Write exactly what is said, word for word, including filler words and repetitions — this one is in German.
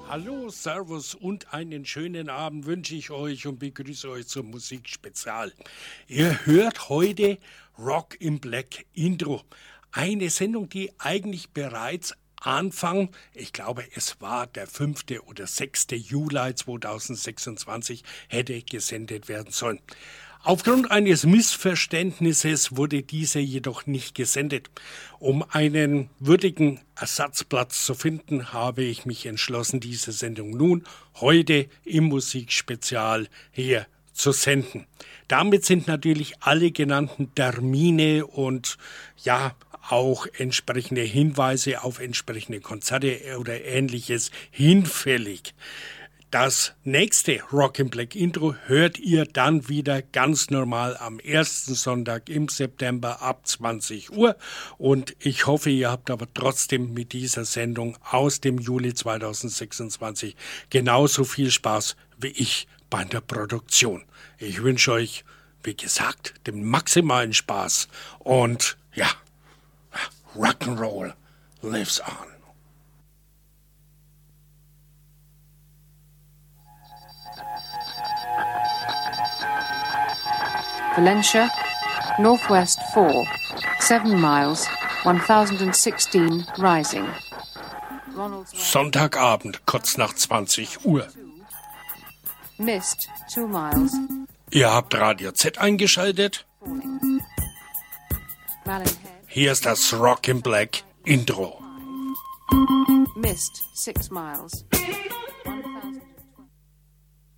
Hallo, Servus und einen schönen Abend wünsche ich euch und begrüße euch zum Musikspezial. Ihr hört heute Rock in Black Intro. Eine Sendung, die eigentlich bereits Anfang, ich glaube es war der fünfte oder sechste Juli zweitausendsechsundzwanzig, hätte gesendet werden sollen. Aufgrund eines Missverständnisses wurde diese jedoch nicht gesendet. Um einen würdigen Ersatzplatz zu finden, habe ich mich entschlossen, diese Sendung nun heute im Musikspezial hier zu senden. Damit sind natürlich alle genannten Termine und ja auch entsprechende Hinweise auf entsprechende Konzerte oder Ähnliches hinfällig. Das nächste Rock in Black Intro hört ihr dann wieder ganz normal am ersten Sonntag im September ab zwanzig Uhr. Und ich hoffe, ihr habt aber trotzdem mit dieser Sendung aus dem Juli zweitausendsechsundzwanzig genauso viel Spaß wie ich bei der Produktion. Ich wünsche euch, wie gesagt, den maximalen Spaß. Und ja, Rock'n'Roll lives on. Valencia, northwest four, seven miles, one thousand sixteen rising. Sonntagabend, kurz nach zwanzig Uhr. Mist, two miles. Ihr habt Radio Z eingeschaltet. Hier ist das Rock in Black Intro. Mist, six miles.